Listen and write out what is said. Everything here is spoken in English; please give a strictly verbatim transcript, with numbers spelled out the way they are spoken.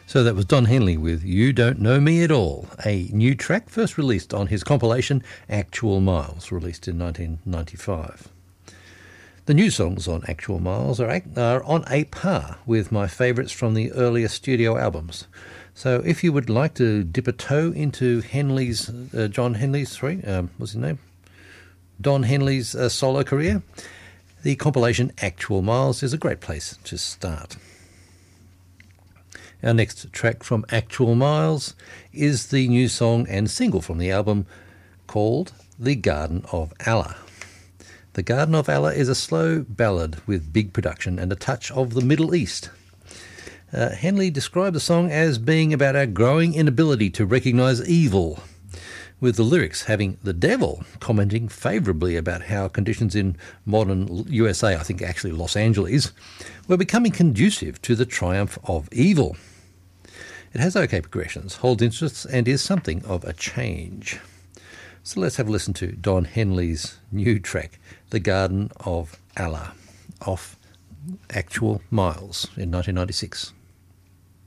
So that was Don Henley with You Don't Know Me At All, a new track first released on his compilation Actual Miles, released in nineteen ninety-five. The new songs on Actual Miles are, are on a par with my favourites from the earlier studio albums. So if you would like to dip a toe into Henley's, uh, John Henley's, sorry, um, what's his name? Don Henley's uh, solo career, the compilation Actual Miles is a great place to start. Our next track from Actual Miles is the new song and single from the album called The Garden of Allah. The Garden of Allah is a slow ballad with big production and a touch of the Middle East. Uh, Henley described the song as being about our growing inability to recognise evil, with the lyrics having the devil commenting favourably about how conditions in modern U S A, I think actually Los Angeles, were becoming conducive to the triumph of evil. It has okay progressions, holds interests, and is something of a change. So let's have a listen to Don Henley's new track, The Garden of Allah, off Actual Miles in nineteen ninety-six.